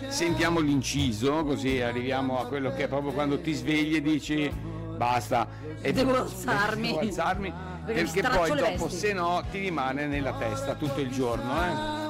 sentiamo l'inciso, così arriviamo a quello che è proprio quando ti svegli e dici basta, Devo alzarmi. devo alzarmi, perché straccio poi le dopo vesti. se no ti rimane nella testa tutto il giorno,